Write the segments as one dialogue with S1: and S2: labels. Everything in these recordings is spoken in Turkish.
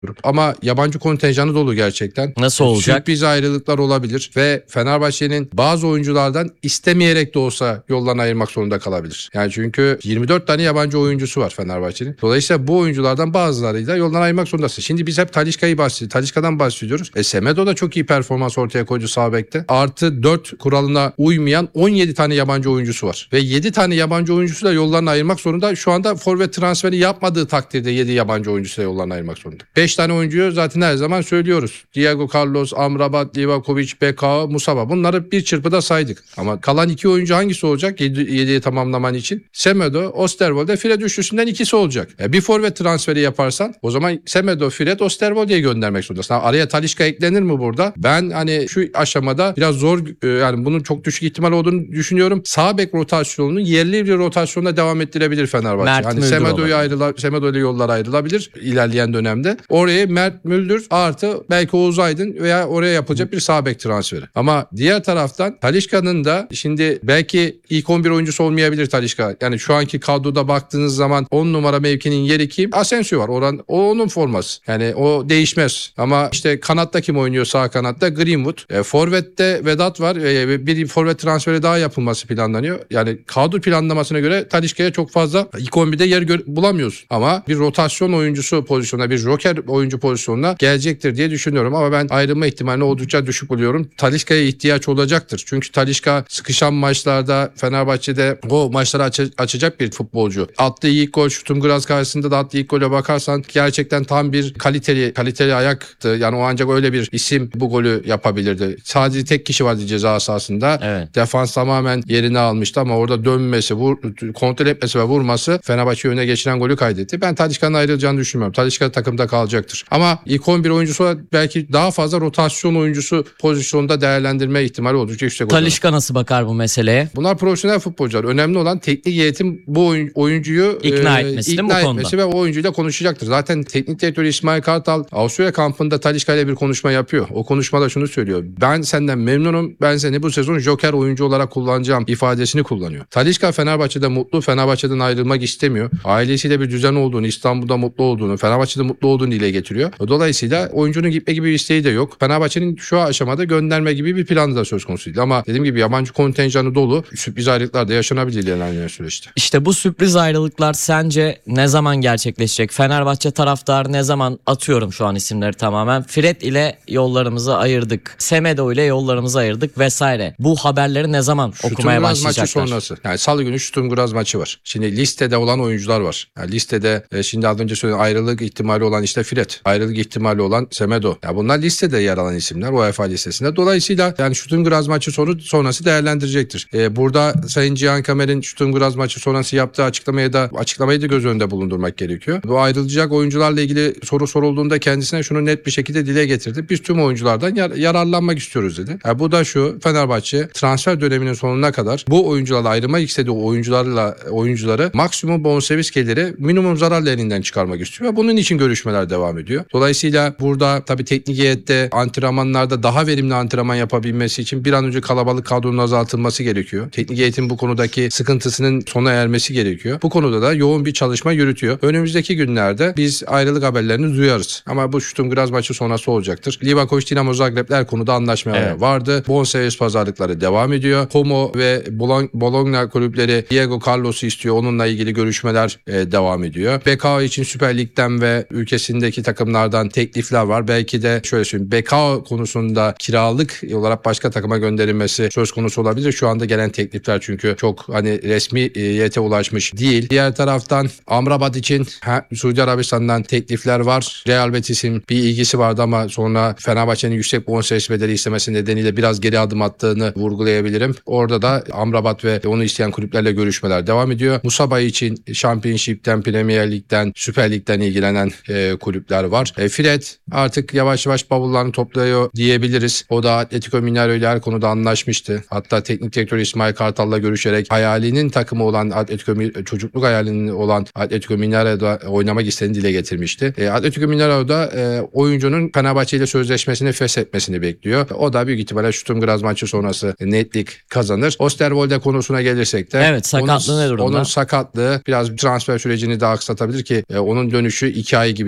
S1: Ama yabancı kontenjanı dolu gerçekten.
S2: Nasıl olacak?
S1: Sürpriz ayrılıklar olabilir ve Fenerbahçe'nin bazı oyunculardan istemeyerek de olsa yollarını ayırmak zorunda kalabilir. Yani çünkü 24 tane yabancı oyuncusu var Fenerbahçe'nin. Dolayısıyla bu oyunculardan bazılarıyla yollarını ayırmak zorundasın. Şimdi biz hep Talisca'dan bahsediyoruz. Semedo da çok iyi performans ortaya koydu sağ bekte. Artı 4 kuralına uymayan 17 tane yabancı oyuncusu var. Ve 7 tane yabancı oyuncusu da yollarını ayırmak zorunda. Şu anda forvet transferi yapmadığı takdirde 7 yabancı oyuncusu da yollarını ayırmak zorunda. 5 tane oyuncuyu zaten her zaman söylüyoruz. Diego Carlos, Amrabat, Livakovic, Bekao, Musaba. Bunları bir çırpıda saydık. Ama kalan 2 oyuncu hangisi olacak 7'yi tamamlaman için? Semedo, Osterwolde, Fred üçlüsünden ikisi olacak. Bir forvet transferi yaparsan o zaman Semedo, Fred, Osterwolde'yi göndermek zorundasın. Araya Talisca eklenir mi burada? Ben hani şu aşamada biraz zor, yani bunun çok düşük ihtimal olduğunu düşünüyorum. Sağ bek rotasyonunu yerli bir rotasyonda devam ettirebilir Fenerbahçe. Hani Semedo ile yollar ayrılabilir ilerleyen dönemde. Oraya Mert Müldür artı belki Oğuz Aydın veya oraya yapılacak bir sağ bek transferi. Ama diğer taraftan Talisca'nın da şimdi belki ilk 11 oyuncusu olmayabilir Talisca. Yani şu anki kadroda baktığınız zaman 10 numara mevkinin yeri kim? Asensio var. O onun forması. Yani o değişmez. Ama işte kanatta kim oynuyor sağ kanatta? Greenwood. Forvet'te Vedat var. Bir forvet transferi daha yapılması planlanıyor. Yani kadro planlamasına göre Talisca'ya çok fazla ilk 11'de yer bulamıyoruz. Ama bir rotasyon oyuncusu pozisyonuna, bir joker oyuncu pozisyonuna gelecektir diye düşünüyorum. Ama ben ayrılma ihtimalini oldukça düşük buluyorum. Talisca'ya ihtiyaç olacaktır. Çünkü Talisca sıkışan maçlarda Fenerbahçe'de o maçları açacak bir futbolcu. Attığı ilk gol, Sturm Graz karşısında da attığı ilk gole bakarsan gerçekten tam bir kaliteli ayaktı. Yani o ancak öyle bir isim bu golü yapabilirdi. Sadece tek kişi vardı ceza sahasında.
S2: Evet.
S1: Defans tamamen yerini almıştı ama orada dönmesi, kontrol etmesi ve vurması Fenerbahçe'yi öne geçiren golü kaydetti. Ben Talisca'nın ayrılacağını düşünmüyorum. Talisca takımda kalacaktır. Ama ilk 11 oyuncusu belki daha fazla rotasyon oyuncusu pozisyonda değerlendirme ihtimali oldukça yüksek.
S2: Talisca nasıl bakar bu meseleye?
S1: Bunlar profesyonel futbolcular. Önemli olan teknik heyetin bu oyuncuyu
S2: ikna etmesi
S1: ve o oyuncuyla konuşacaktır. Zaten teknik direktörü İsmail Kartal Avusturya kampında Talisca ile bir konuşma yapıyor. O konuşmada şunu söylüyor. Ben senden memnunum. Ben seni bu sezon joker oyuncu olarak kullanacağım ifadesini kullanıyor. Talisca Fenerbahçe'de mutlu. Fenerbahçe'den ayrılmak istemiyor. Ailesiyle bir düzen olduğunu, İstanbul'da mutlu olduğunu, Fenerbahçe'de mutlu olduğunu dile getiriyor. Dolayısıyla oyuncunun gitme gibi bir isteği de yok. Fenerbahçe'nin şu aşamada gönderme gibi bir planı da söz konusuydu. Ama dediğim gibi yabancı kontenjanı dolu. Sürpriz ayrılıklar da yaşanabilir ilerleyen süreçte.
S2: İşte bu sürpriz ayrılıklar sence ne zaman gerçekleşecek? Fenerbahçe taraftarı ne zaman, atıyorum şu an isimleri tamamen, Fred ile yollarımızı ayırdık, Semedo ile yollarımızı ayırdık vesaire. Bu haberleri ne zaman okumaya başlayacaklar?
S1: Maçı sonrası. Yani Salı günü Sturm Graz maçı var. Şimdi listede olan oyuncular var. Yani listede şimdi az önce söylediğim ayrılık ihtimali olan işte Fred, ayrılık ihtimali olan Semedo. Ya bunlar listede yer alan isimler UEFA listesinde. Dolayısıyla yani Sturm Graz maçı sonrası değerlendirecektir. Burada Sayın Cihan Kamer'in Sturm Graz maçı sonrası yaptığı açıklamayı da göz önünde bulundurmak gerekiyor. Bu ayrılacak oyuncularla ilgili soru sorulduğunda kendisine şunu net bir şekilde dile getirdi. Biz tüm oyunculardan yararlanmak istiyoruz dedi. Bu da şu: Fenerbahçe transfer döneminin sonuna kadar bu oyuncularla ayrılmak istediği oyuncuları maksimum bonservis geliri minimum zararla elinden çıkarmak istiyor. Bunun için görüşmeler devam ediyor. Dolayısıyla burada tabii teknik heyette antrenmanlarda daha verimli antrenman yapabilmesi için bir an önce kalabalık kadronun azaltılması gerekiyor. Teknik heyetin bu konudaki sıkıntısının sona ermesi gerekiyor. Bu konuda da yoğun bir çalışma yürütüyor. Önümüzdeki günlerde biz ayrılık haberlerini duyarız. Ama bu Sturm Graz maçı sonrası olacaktır. Livakovic, Dinamo Zagreb'ler konuda anlaşmalar vardı. Bonservis pazarlıkları devam ediyor. Como ve Bologna kulüpleri Diego Carlos'u istiyor. Onunla ilgili görüşmeler devam ediyor. Bekao için Süper Lig'den ve ülkesindeki takımlardan teklifler var. Belki de şöyle söyleyeyim, Bekao konusunda kiralık olarak başka takıma gönderilmesi söz konusu olabilir. Şu anda gelen teklifler çünkü çok resmiyete ulaşmış değil. Diğer taraftan Amrabat için Suudi Arabistan'dan teklifler var. Real Betis'in bir ilgisi vardı ama sonra Fenerbahçe'nin yüksek bonservis bedeli istemesi nedeniyle biraz geri adım attığını vurgulayabilirim. Orada da Amrabat ve onu isteyen kulüplerle görüşmeler devam ediyor. Musaba için Championship'ten, Premier Lig'den, Süper Lig'den ilgilenen kulüpler var. Fred artık yavaş yavaş bavullarını topluyor diyebiliriz. O da Atletico Mineiro ile her konuda anlaşmıştı. Hatta teknik direktör İsmail Kartal'la görüşerek hayalinin takımı olan çocukluk hayalinin olan Atletico Mineiro'da oynamak istediğini dile getirmişti. Atletico Mineiro'da oyuncunun Fenerbahçe ile sözleşmesini feshetmesini bekliyor. O da büyük ihtimalle Sturm Graz maçı sonrası netlik kazanır. Osterwolde konusuna gelirsek de
S2: evet, sakatlığı ne durumda?
S1: Onun sakatlığı biraz transfer sürecini daha aksatabilir ki onun dönüşü 2 ay gibi bir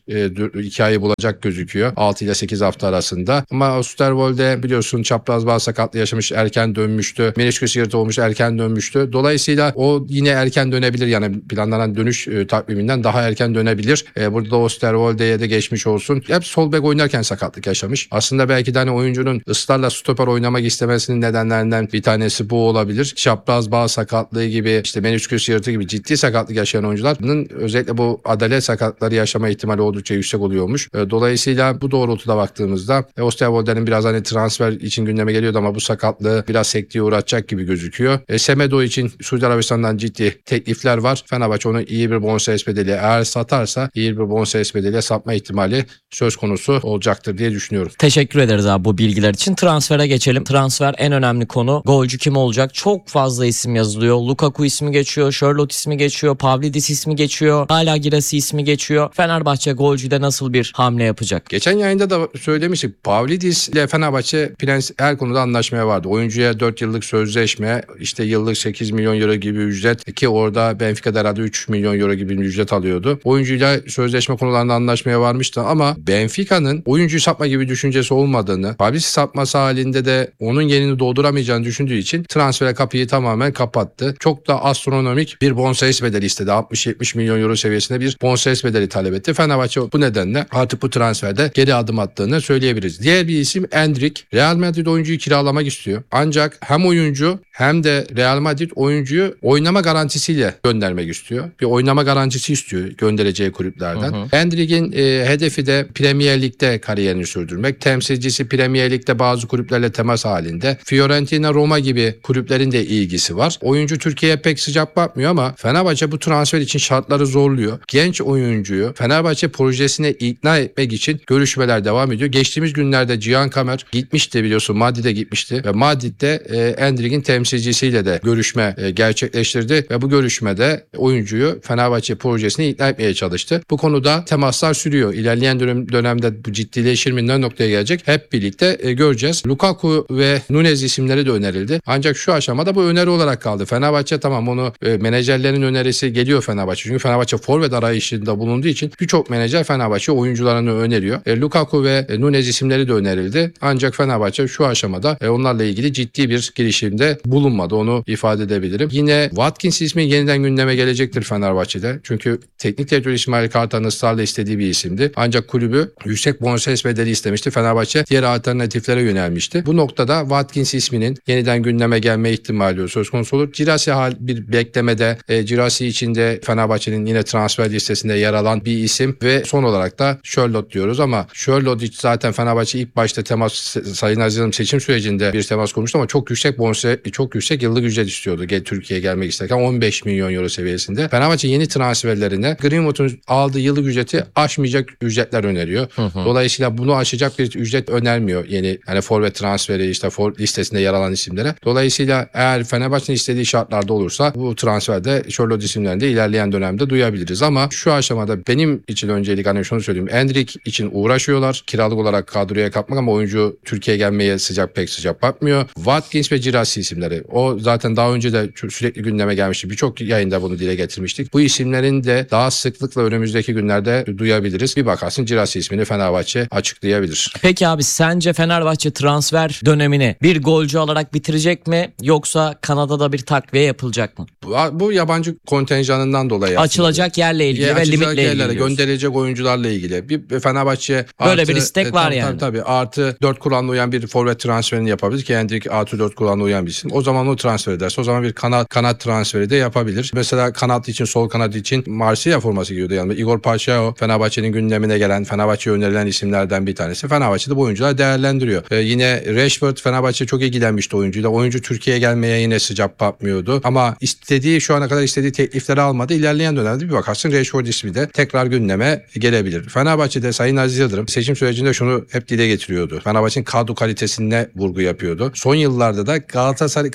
S1: 2 ayı bulacak gözüküyor. 6 ile 8 hafta arasında. Ama Osterwolde biliyorsun çapraz bağ sakatlığı yaşamış, erken dönmüştü. Menisküs yırtığı olmuş, erken dönmüştü. Dolayısıyla o yine erken dönebilir. Yani planlanan dönüş takviminden daha erken dönebilir. Burada da Osterwolde'ye de geçmiş olsun. Hep sol bek oynarken sakatlık yaşamış. Aslında belki de hani oyuncunun ısrarla stoper oynamak istemesinin nedenlerinden bir tanesi bu olabilir. Çapraz bağ sakatlığı gibi, işte menisküs yırtığı gibi ciddi sakatlık yaşayan oyuncuların özellikle bu adalet sakatlıkları yaşama ihtimali oldukça yüksek oluyormuş. Dolayısıyla bu doğrultuda baktığımızda Osterwolde'nin biraz hani transfer için gündeme geliyordu ama bu sakatlığı biraz sekteye uğratacak gibi gözüküyor. Semedo için Suudi Arabistan'dan ciddi teklifler var. Fenerbahçe onu iyi bir bonservis bedeliyle eğer satarsa iyi bir bonservis bedeliyle satma ihtimali söz konusu olacaktır diye düşünüyorum.
S2: Teşekkür ederiz abi bu bilgiler için. Transfere geçelim. Transfer en önemli konu. Golcü kim olacak? Çok fazla isim yazılıyor. Lukaku ismi geçiyor. Charlotte ismi geçiyor. Pavlidis ismi geçiyor. Hala Girassi ismi geçiyor. Fenerbahçe golcüde nasıl bir hamle yapacak?
S1: Geçen yayında da söylemiştik. Pavlidis ile Fenerbahçe her konuda anlaşmaya vardı. Oyuncuya 4 yıllık sözleşme, işte yıllık 8 milyon euro gibi ücret, ki orada Benfica'da herhalde 3 milyon euro gibi bir ücret alıyordu. Oyuncuyla sözleşme konularında anlaşmaya varmıştı ama Benfica'nın oyuncuyu satma gibi düşüncesi olmadığını, Pavlidis satması halinde de onun yerini dolduramayacağını düşündüğü için transfere kapıyı tamamen kapattı. Çok da astronomik bir bonservis bedeli istedi. 60-70 milyon euro seviyesinde bir bonservis bedeli talep etti. Fenerbahçe bu nedenle artık bu transferde geri adım attığını söyleyebiliriz. Diğer bir isim Endrick. Real Madrid oyuncuyu kiralamak istiyor. Ancak hem oyuncu hem de Real Madrid oyuncuyu oynama garantisiyle göndermek istiyor. Bir oynama garantisi istiyor göndereceği kulüplerden. Endrick'in hedefi de Premier Lig'de kariyerini sürdürmek. Temsilcisi Premier Lig'de bazı kulüplerle temas halinde. Fiorentina, Roma gibi kulüplerin de ilgisi var. Oyuncu Türkiye'ye pek sıcak bakmıyor ama Fenerbahçe bu transfer için şartları zorluyor. Genç oyuncuyu Fenerbahçe projesine ikna etmek için görüşmeler devam ediyor. Geçtiğimiz günlerde Cihan Kamer gitmişti, biliyorsun Madrid'e gitmişti ve Madrid'de Endrick'in temsilcisiyle de görüşme gerçekleştirdi ve bu görüşmede oyuncuyu Fenerbahçe projesine ikna etmeye çalıştı. Bu konuda temaslar sürüyor. İlerleyen dönemde bu ciddileşir mi, ne noktaya gelecek hep birlikte göreceğiz. Lukaku ve Nunez isimleri de önerildi. Ancak şu aşamada bu öneri olarak kaldı. Fenerbahçe tamam, onu menajerlerin önerisi geliyor Fenerbahçe. Çünkü Fenerbahçe forvet arayışında bulunduğu için birçok menajer Fenerbahçe oyuncularını öneriyor. Lukaku ve Nunez isimleri de önerildi. Ancak Fenerbahçe şu aşamada onlarla ilgili ciddi bir girişimde bulunmadı. Onu ifade edebilirim. Yine Watkins ismi yeniden gündeme gelecektir Fenerbahçe'de. Çünkü teknik direktör İsmail Kartal'ın ısrarla istediği bir isimdi. Ancak kulübü yüksek bonservis bedeli istemişti. Fenerbahçe diğer alternatiflere yönelmişti. Bu noktada Watkins isminin yeniden gündeme gelme ihtimali söz konusu olur. Girassi bir beklemede. Girassi içinde Fenerbahçe'nin yine transfer listesinde yer alan bir isim ve son olarak da Charlotte diyoruz ama Charlotte zaten Fenerbahçe ilk başta Sayın Aziz'in seçim sürecinde bir temas kurmuştu ama çok yüksek yıllık ücret istiyordu Türkiye'ye gelmek isterken, 15 milyon euro seviyesinde. Fenerbahçe yeni transferlerine Greenwood'un aldığı yıllık ücreti aşmayacak ücretler öneriyor. Dolayısıyla bunu aşacak bir ücret önermiyor yeni forvet transferi, işte listesinde yer alan isimlere. Dolayısıyla eğer Fenerbahçe'nin istediği şartlarda olursa bu transferde Charlotte isimlerini de ilerleyen dönemde duyabiliriz ama şu aşamada benim için öncelik şunu söyleyeyim. Endrick için uğraşıyorlar. Kiralık olarak kadroya katmak ama oyuncu Türkiye'ye gelmeye pek sıcak bakmıyor. Watkins ve Girassi isimleri. O zaten daha önce de sürekli gündeme gelmişti. Birçok yayında bunu dile getirmiştik. Bu isimlerin de daha sıklıkla önümüzdeki günlerde duyabiliriz. Bir bakarsın Girassi ismini Fenerbahçe açıklayabilir.
S2: Peki abi, sence Fenerbahçe transfer dönemini bir golcü alarak bitirecek mi yoksa Kanada'da bir takviye yapılacak mı?
S1: Bu yabancı kontenjanından dolayı.
S2: Açılacak yerle ilgili ve limitle ilgili.
S1: Gönderilecek oyuncularla ilgili. Bir Fenerbahçe
S2: böyle bir istek var yani.
S1: Tabii artı 4 kuralına uyan bir forvet transferini yapabilir ki Endrick artı 4 kuralına uyan bir isim. O zaman o transfer ederse o zaman bir kanat transferi de yapabilir. Mesela kanat için, sol kanat için Marsilya forması giyiyordu yani. Igor Paşao Fenerbahçe'nin gündemine gelen, Fenerbahçe'ye önerilen isimlerden bir tanesi. Fenerbahçe'de bu oyuncular değerlendiriyor. Yine Rashford, Fenerbahçe çok ilgilenmişti oyuncuyla. Oyuncu Türkiye'ye gelmeye yine sıcak bakmıyordu. Ama şu ana kadar istediği teklifleri almadı. İlerleyen dönemde bir bakarsın Rashford ismi de tekrar gündeme gelebilir. Fenerbahçe'de Sayın Aziz Yıldırım seçim sürecinde şunu hep dile getiriyordu. Fenerbahçe'nin kadro kalitesine vurgu yapıyordu. Son yıllarda da Galatasaray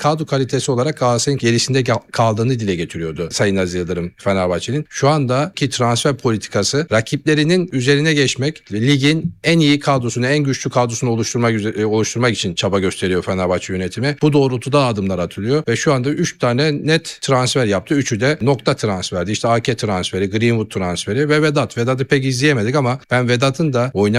S1: kadro kalitesi olarak Galatasaray'ın gerisinde kaldığını dile getiriyordu Sayın Aziz Yıldırım Fenerbahçe'nin. Şu andaki transfer politikası rakiplerinin üzerine geçmek, ligin en iyi kadrosunu, en güçlü kadrosunu oluşturmak için çaba gösteriyor Fenerbahçe yönetimi. Bu doğrultuda adımlar atılıyor ve şu anda 3 tane net transfer yaptı. Üçü de nokta transferdi. İşte AK transferi, Greenwood transferi ve Vedat. Vedat'ı pek izleyemedik ama ben Vedat'ın da